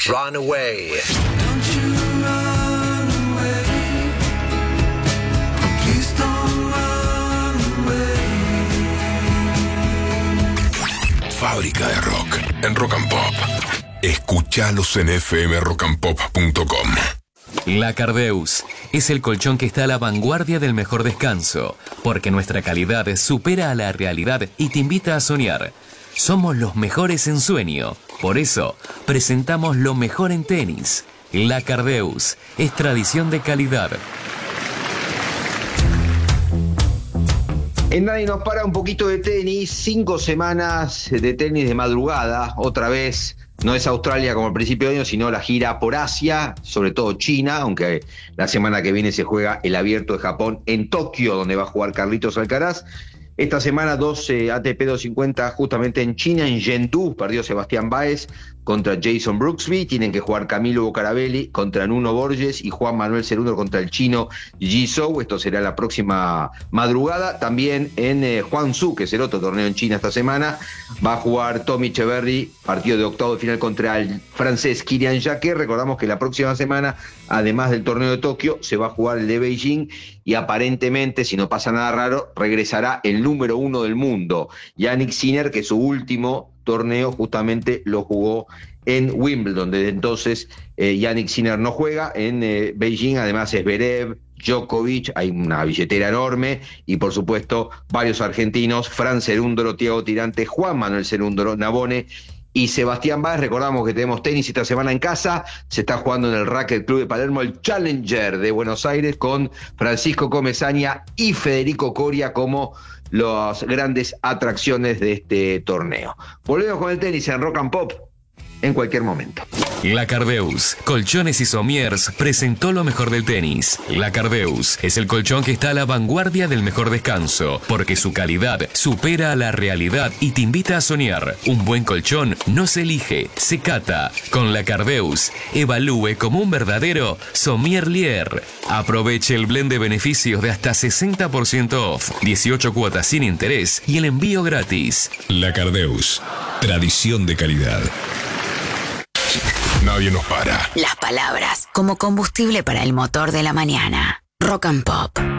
Run Away. Fábrica de rock en Rock and Pop. Escuchalos en fmrockandpop.com. La Cardeus es el colchón que está a la vanguardia del mejor descanso, porque nuestra calidad supera a la realidad y te invita a soñar. Somos los mejores en sueño, por eso presentamos lo mejor en tenis. La Cardeus es tradición de calidad. En Nadie Nos Para, un poquito de tenis, 5 semanas de tenis de madrugada, otra vez. No es Australia como al principio de año, sino la gira por Asia, sobre todo China, aunque la semana que viene se juega el Abierto de Japón en Tokio, donde va a jugar Carlitos Alcaraz. Esta semana 2 ATP 250 justamente en China, en Chengdu, perdió Sebastián Báez contra Jason Brooksby. Tienen que jugar Camilo Bucarabelli contra Nuno Borges y Juan Manuel Cerúndolo contra el chino Ji Zhou. Esto será la próxima madrugada. También en Guangzhou, que es el otro torneo en China esta semana, va a jugar Tommy Echeverry, partido de octavo de final contra el francés Kylian Jacquet. Recordamos que la próxima semana, además del torneo de Tokio, se va a jugar el de Beijing y aparentemente, si no pasa nada raro, regresará el número 1 del mundo, Jannik Sinner, que su último torneo justamente lo jugó en Wimbledon. Desde entonces Jannik Sinner no juega en Beijing. Además es Zverev, Djokovic, hay una billetera enorme y por supuesto varios argentinos, Fran Cerúndolo, Thiago Tirante, Juan Manuel Cerúndolo, Navone y Sebastián Báez. Recordamos que tenemos tenis esta semana en casa. Se está jugando en el Racket Club de Palermo el Challenger de Buenos Aires con Francisco Comesaña y Federico Coria como las grandes atracciones de este torneo. Volvemos con el tenis en Rock and Pop en cualquier momento. La Cardeus, Colchones y Somiers presentó lo mejor del tenis. La Cardeus es el colchón que está a la vanguardia del mejor descanso, porque su calidad supera a la realidad y te invita a soñar. Un buen colchón no se elige, se cata. Con La Cardeus, evalúe como un verdadero sommelier. Aproveche el blend de beneficios de hasta 60% off, 18 cuotas sin interés y el envío gratis. La Cardeus, tradición de calidad. Nadie nos para. Las palabras como combustible para el motor de la mañana. Rock and Pop.